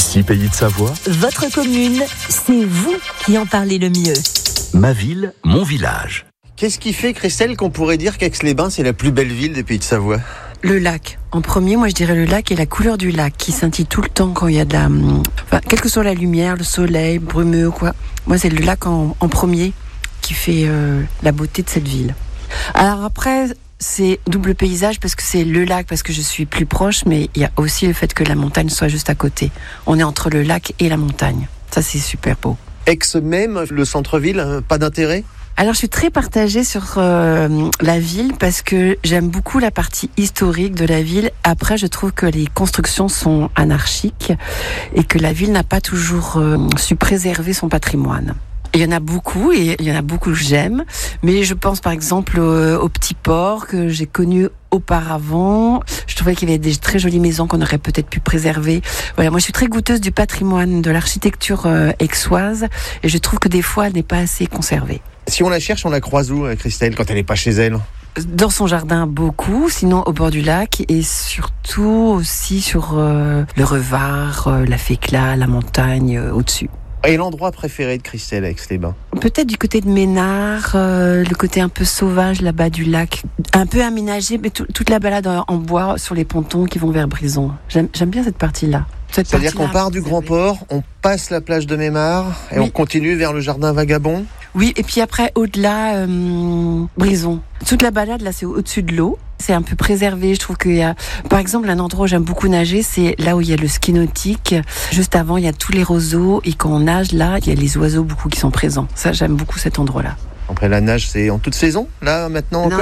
Ici, Pays de Savoie. Votre commune, c'est vous qui en parlez le mieux. Ma ville, mon village. Qu'est-ce qui fait, Christelle, qu'on pourrait dire qu'Aix-les-Bains, c'est la plus belle ville des Pays de Savoie ? Le lac. En premier, moi je dirais le lac et la couleur du lac qui scintille tout le temps quand il y a de la... Enfin, quelle que soit la lumière, le soleil, brumeux ou quoi. Moi c'est le lac en premier qui fait la beauté de cette ville. Alors après, c'est double paysage parce que c'est le lac, parce que je suis plus proche, mais il y a aussi le fait que la montagne soit juste à côté. On est entre le lac et la montagne. Ça c'est super beau. Aix même, le centre-ville, pas d'intérêt ? Alors je suis très partagée sur la ville parce que j'aime beaucoup la partie historique de la ville. Après, je trouve que les constructions sont anarchiques et que la ville n'a pas toujours su préserver son patrimoine. Il y en a beaucoup et il y en a beaucoup que j'aime, mais je pense par exemple au Petit Port que j'ai connu auparavant. Je trouvais qu'il y avait des très jolies maisons qu'on aurait peut-être pu préserver. Voilà, moi je suis très goûteuse du patrimoine, de l'architecture aixoise et je trouve que des fois elle n'est pas assez conservée. Si on la cherche, on la croise où, Christelle, quand elle n'est pas chez elle ? Dans son jardin, beaucoup, sinon au bord du lac et surtout aussi sur le Revard, la Fécla, la montagne au-dessus. Et l'endroit préféré de Christelle à Aix-les-Bains ? Peut-être du côté de Ménard, le côté un peu sauvage là-bas du lac, un peu aménagé, mais toute la balade en bois sur les pontons qui vont vers Brison. J'aime bien cette partie-là. C'est-à-dire qu'on part du Grand Port, on passe la plage de Mémard et on continue vers le jardin Vagabond ? Oui, et puis après, au-delà, Brison. Toute la balade, là, c'est au-dessus de l'eau. C'est un peu préservé. Je trouve qu'il y a, par exemple, un endroit où j'aime beaucoup nager, c'est là où il y a le ski nautique. Juste avant, il y a tous les roseaux. Et quand on nage, là, il y a les oiseaux beaucoup qui sont présents. Ça, j'aime beaucoup cet endroit-là. Après, la nage, c'est en toute saison, là, maintenant encore ?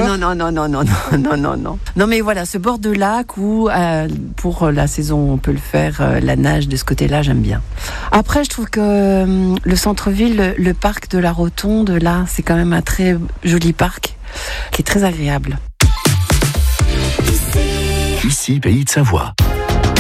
Non. Non, mais voilà, ce bord de lac où, pour la saison, on peut le faire, la nage de ce côté-là, j'aime bien. Après, je trouve que le centre-ville, le parc de la Rotonde, là, c'est quand même un très joli parc qui est très agréable. Ici, Pays de Savoie.